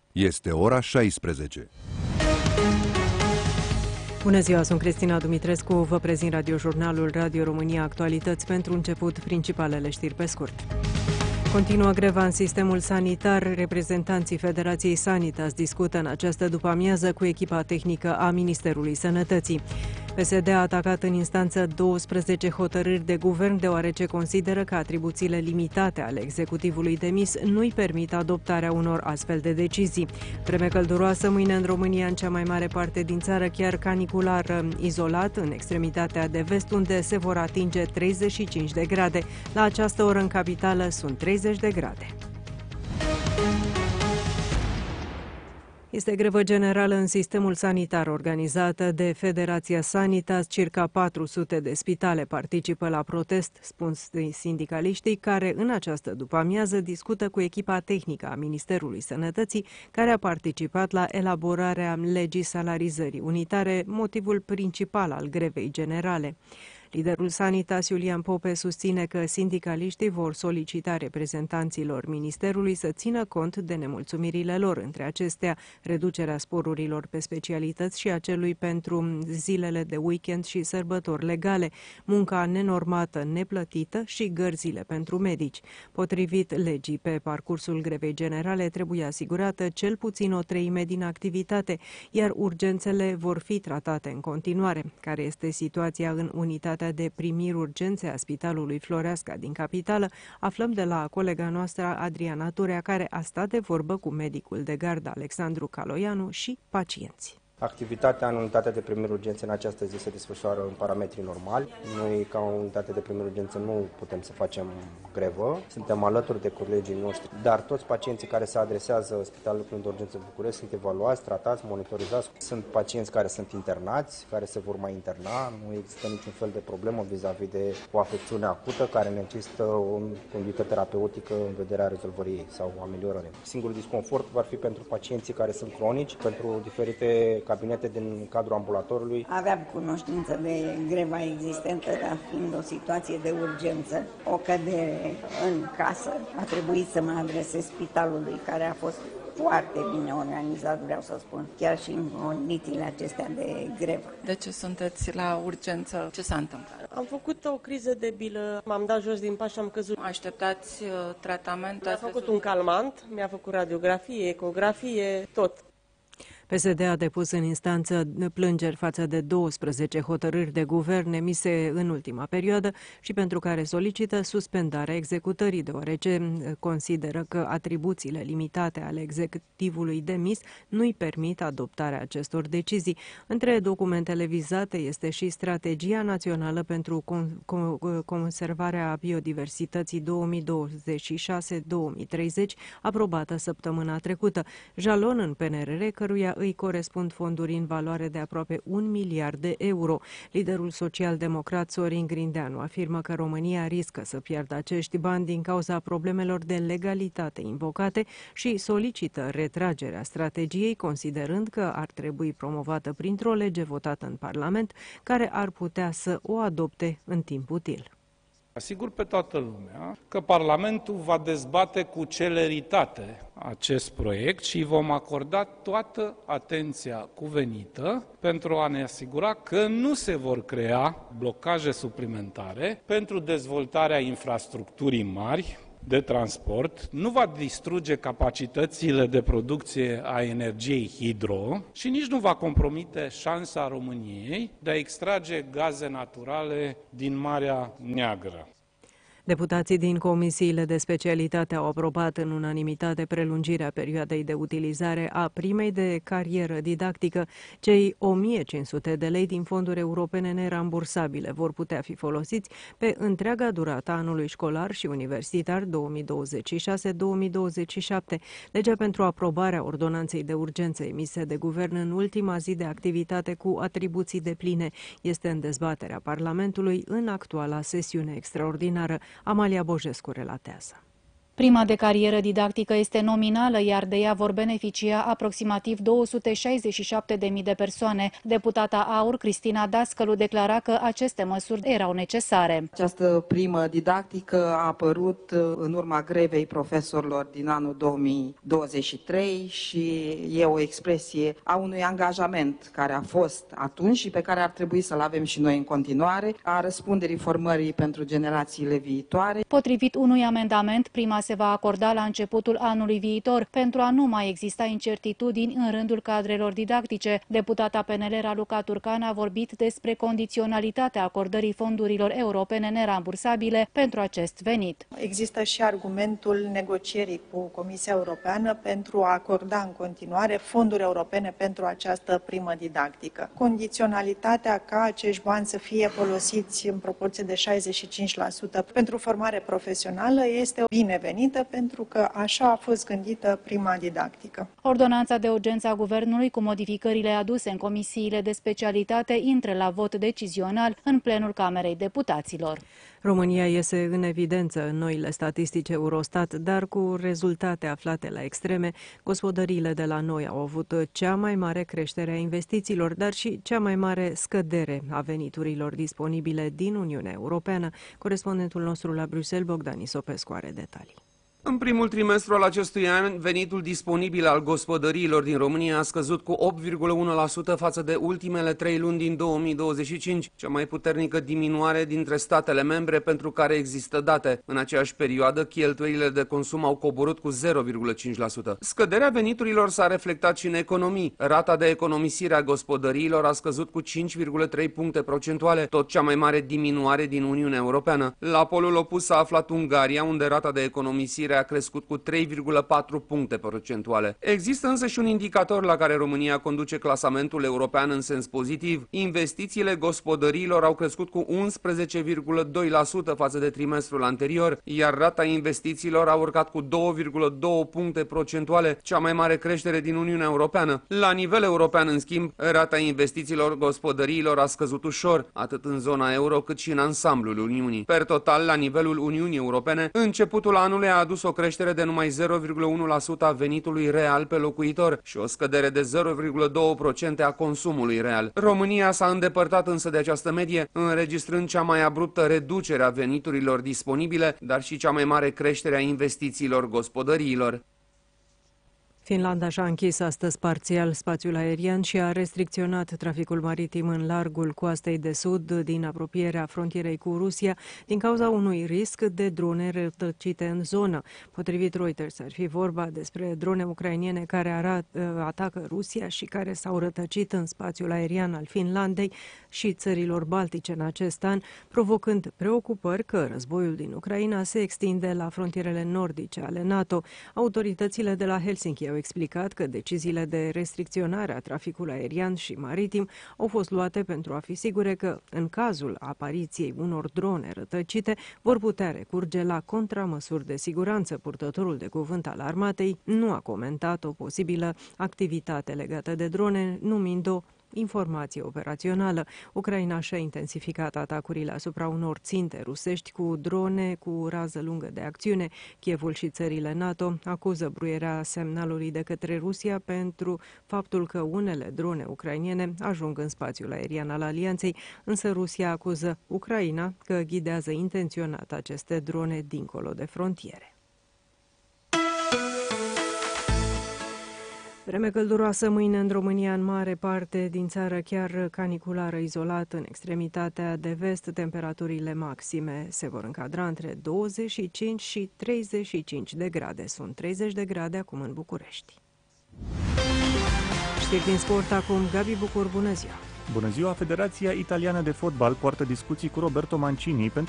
Este ora 16. Bună ziua, sunt Cristina Dumitrescu, vă prezint radiojurnalul Radio România Actualități. Pentru început, principalele știri pe scurt. Continuă greva în sistemul sanitar. Reprezentanții Federației Sanitas discută în această după-amiază cu echipa tehnică a Ministerului Sănătății. PSD a atacat în instanță 12 hotărâri de guvern, deoarece consideră că atribuțiile limitate ale executivului demis nu-i permit adoptarea unor astfel de decizii. Vreme călduroasă mâine în România, în cea mai mare parte din țară, chiar canicular, izolat în extremitatea de vest, unde se vor atinge 35 de grade. La această oră în capitală sunt 30 de grade. Este grevă generală în sistemul sanitar organizată de Federația Sanitas. Circa 400 de spitale participă la protest, spun sindicaliștii, care în această după-amiază discută cu echipa tehnică a Ministerului Sănătății, care a participat la elaborarea legii salarizării unitare, motivul principal al grevei generale. Liderul Sanitas, Iulian Pope, susține că sindicaliștii vor solicita reprezentanților Ministerului să țină cont de nemulțumirile lor, între acestea reducerea sporurilor pe specialități și a celui pentru zilele de weekend și sărbători legale, munca nenormată, neplătită și gărzile pentru medici. Potrivit legii, pe parcursul grevei generale trebuie asigurată cel puțin o treime din activitate, iar urgențele vor fi tratate în continuare. Care este situația în unitatea de primiri urgențe a Spitalului Floreasca din capitală, aflăm de la colega noastră Adriana Turea, care a stat de vorbă cu medicul de gardă Alexandru Caloianu și pacienți. Activitatea în unitatea de primiri urgențe în această zi se desfășoară în parametri normali. Noi, ca o unitate de primiri urgențe, nu putem să facem grevă. Suntem alături de colegii noștri, dar toți pacienții care se adresează Spitalului Clinic de Urgență București sunt evaluați, tratați, monitorizați. Sunt pacienți care sunt internați, care se vor mai interna. Nu există niciun fel de problemă vis-a-vis de o afecțiune acută care necesită o conduită terapeutică în vederea rezolvării ei sau ameliorării. Singurul disconfort va fi pentru pacienții care sunt cronici, pentru diferite cabinete din cadrul ambulatorului. Aveam cunoștință de greva existentă, dar fiind o situație de urgență, o cădere în casă, a trebuit să mă adresez spitalului, care a fost foarte bine organizat, vreau să spun, chiar și în condițiile acestea de grevă. De ce sunteți la urgență? Ce s-a întâmplat? Am făcut o criză de bilă, m-am dat jos din pas și am căzut. Așteptați tratament? Mi-a făcut un calmant, mi-a făcut radiografie, ecografie, tot. PSD a depus în instanță plângeri față de 12 hotărâri de guvern emise în ultima perioadă și pentru care solicită suspendarea executării, deoarece consideră că atribuțiile limitate ale executivului demis nu-i permit adoptarea acestor decizii. Între documentele vizate este și Strategia Națională pentru Conservarea Biodiversității 2026-2030, aprobată săptămâna trecută, jalon în PNRR, căruia îi corespund fonduri în valoare de aproape 1 miliard de euro. Liderul social-democrat Sorin Grindeanu afirmă că România riscă să piardă acești bani din cauza problemelor de legalitate invocate și solicită retragerea strategiei, considerând că ar trebui promovată printr-o lege votată în Parlament, care ar putea să o adopte în timp util. Asigur pe toată lumea că Parlamentul va dezbate cu celeritate acest proiect și vom acorda toată atenția cuvenită pentru a ne asigura că nu se vor crea blocaje suplimentare pentru dezvoltarea infrastructurii mari de transport, nu va distruge capacitățile de producție a energiei hidro și nici nu va compromite șansa României de a extrage gaze naturale din Marea Neagră. Deputații din comisiile de specialitate au aprobat în unanimitate prelungirea perioadei de utilizare a primei de carieră didactică. Cei 1500 de lei din fonduri europene nerambursabile vor putea fi folosiți pe întreaga durată anului școlar și universitar 2026-2027. Legea pentru aprobarea ordonanței de urgență emise de guvern în ultima zi de activitate cu atribuții depline este în dezbaterea Parlamentului în actuala sesiune extraordinară. Amalia Bojescu relatează. Prima de carieră didactică este nominală, iar de ea vor beneficia aproximativ 267.000 de persoane. Deputata AUR, Cristina Dascălu, declara că aceste măsuri erau necesare. Această primă didactică a apărut în urma grevei profesorilor din anul 2023 și e o expresie a unui angajament care a fost atunci și pe care ar trebui să-l avem și noi în continuare, a răspunderii formării pentru generațiile viitoare. Potrivit unui amendament, prima se va acorda la începutul anului viitor, pentru a nu mai exista incertitudini în rândul cadrelor didactice. Deputata PNL Raluca Turcan a vorbit despre condiționalitatea acordării fondurilor europene nerambursabile pentru acest venit. Există și argumentul negocierii cu Comisia Europeană pentru a acorda în continuare fonduri europene pentru această primă didactică. Condiționalitatea ca acești bani să fie folosiți în proporție de 65% pentru formare profesională este binevenită, pentru că așa a fost gândită prima didactică. Ordonanța de urgență a Guvernului, cu modificările aduse în comisiile de specialitate, intră la vot decizional în plenul Camerei Deputaților. România iese în evidență în noile statistici Eurostat, dar cu rezultate aflate la extreme. Gospodăriile de la noi au avut cea mai mare creștere a investițiilor, dar și cea mai mare scădere a veniturilor disponibile din Uniunea Europeană. Corespondentul nostru la Bruxelles, Bogdan Isopescu, are detalii. În primul trimestru al acestui an, venitul disponibil al gospodăriilor din România a scăzut cu 8,1% față de ultimele 3 luni din 2025, cea mai puternică diminuare dintre statele membre pentru care există date. În aceeași perioadă, cheltuielile de consum au coborât cu 0,5%. Scăderea veniturilor s-a reflectat și în economii. Rata de economisire a gospodăriilor a scăzut cu 5,3 puncte procentuale, tot cea mai mare diminuare din Uniunea Europeană. La polul opus s-a aflat Ungaria, unde rata de economisire a crescut cu 3,4 puncte procentuale. Există însă și un indicator la care România conduce clasamentul european în sens pozitiv. Investițiile gospodăriilor au crescut cu 11,2% față de trimestrul anterior, iar rata investițiilor a urcat cu 2,2 puncte procentuale, cea mai mare creștere din Uniunea Europeană. La nivel european, în schimb, rata investițiilor gospodăriilor a scăzut ușor, atât în zona euro cât și în ansamblul Uniunii. Per total, la nivelul Uniunii Europene, începutul anului a adus o creștere de numai 0,1% a venitului real pe locuitor și o scădere de 0,2% a consumului real. România s-a îndepărtat însă de această medie, înregistrând cea mai abruptă reducere a veniturilor disponibile, dar și cea mai mare creștere a investițiilor gospodăriilor. Finlanda și-a închis astăzi parțial spațiul aerian și a restricționat traficul maritim în largul coastei de sud din apropierea frontierei cu Rusia din cauza unui risc de drone rătăcite în zonă. Potrivit Reuters, ar fi vorba despre drone ucrainene care atacă Rusia și care s-au rătăcit în spațiul aerian al Finlandei și țărilor baltice în acest an, provocând preocupări că războiul din Ucraina se extinde la frontierele nordice ale NATO. Autoritățile de la Helsinki au explicat că deciziile de restricționare a traficului aerian și maritim au fost luate pentru a fi sigure că, în cazul apariției unor drone rătăcite, vor putea recurge la contramăsuri de siguranță. Purtătorul de cuvânt al armatei nu a comentat o posibilă activitate legată de drone, numind-o informație operațională. Ucraina și-a intensificat atacurile asupra unor ținte rusești cu drone cu rază lungă de acțiune. Kievul și țările NATO acuză bruierea semnalului de către Rusia pentru faptul că unele drone ucrainene ajung în spațiul aerian al alianței, însă Rusia acuză Ucraina că ghidează intenționat aceste drone dincolo de frontiere. Vreme călduroasă mâine în România, în mare parte din țară, chiar caniculară, izolat în extremitatea de vest. Temperaturile maxime se vor încadra între 25 și 35 de grade. Sunt 30 de grade acum în București. Știri din sport acum, Gabi Bucur, bună ziua! Bună ziua! Federația Italiană de Fotbal poartă discuții cu Roberto Mancini pentru